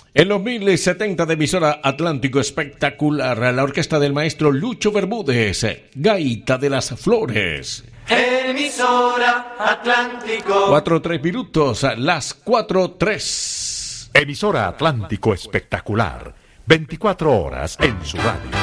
En los 1070 de emisora Atlántico Espectacular, la orquesta del maestro Lucho Bermúdez, Gaita de las Flores. Emisora Atlántico. 4:03 minutos, las 4:03. Emisora Atlántico Espectacular, 24 horas en su radio.